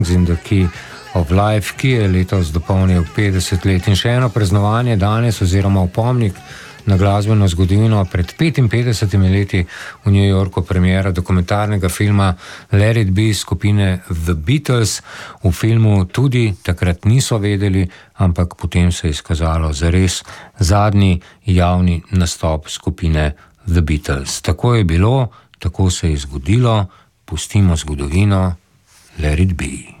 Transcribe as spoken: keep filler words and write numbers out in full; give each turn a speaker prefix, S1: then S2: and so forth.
S1: In the Key of Life, ki je letos dopolnil petdeset let. In še eno praznovanje danes oziroma opomnik na glasbeno zgodovino. Pred petinpetdesetimi leti v New Yorku premiera dokumentarnega filma Let It Be skupine The Beatles. V filmu tudi takrat niso vedeli, ampak potem se je izkazalo zares zadnji javni nastop skupine The Beatles. Tako je bilo, tako se je zgodilo, pustimo zgodovino, Let It Be.